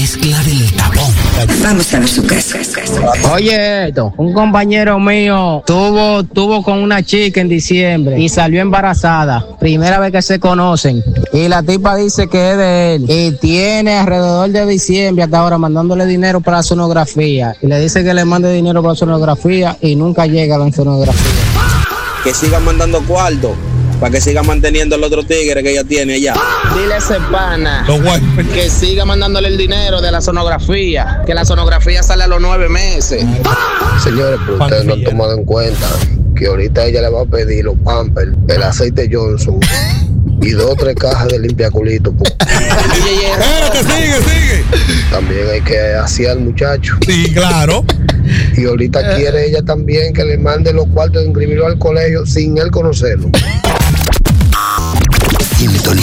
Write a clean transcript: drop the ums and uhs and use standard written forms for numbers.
es la del tapón. Vamos a ver su casa. Oye, esto, un compañero mío tuvo con una chica en diciembre y salió embarazada. Primera vez que se conocen. Y la tipa dice que es de él. Y tiene alrededor de diciembre hasta ahora mandándole dinero para la sonografía. Y le dice que le mande dinero para la sonografía y nunca llega a la sonografía. Que sigan mandando cuarto para que siga manteniendo el otro tigre que ella tiene allá. Dile a ese pana que siga mandándole el dinero de la sonografía, que la sonografía sale a los 9 meses. Señores, pero ustedes no han tomado en cuenta que ahorita ella le va a pedir los Pampers, el aceite Johnson y 2 o 3 cajas de limpiaculito. Espérate, sigue. También hay que hacer al muchacho. Sí, claro. Y ahorita quiere ella también que le mande los cuartos de inscribirlo al colegio sin él conocerlo.